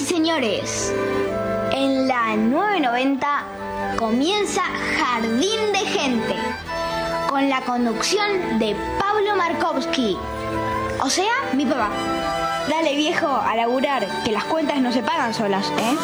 señores, en la 990 comienza Jardín de Gente, con la conducción de Pablo Markovsky, o sea, mi papá. Dale, viejo, a laburar, que las cuentas no se pagan solas, ¿eh?